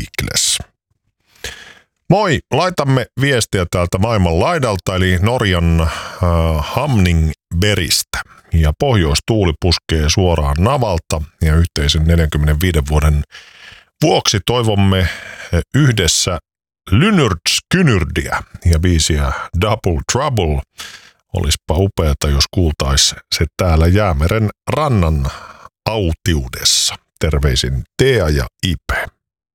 Eagles. Moi, laitamme viestiä täältä maailman laidalta, eli Norjan Hamningberistä. Ja pohjoistuuli puskee suoraan navalta ja yhteisen 45 vuoden vuoksi toivomme yhdessä Lynyrd-Skynyrdiä ja biisiä Double Trouble. Olispa upeata, jos kuultais se täällä Jäämeren rannan autiudessa. Terveisin Tea ja Ipe.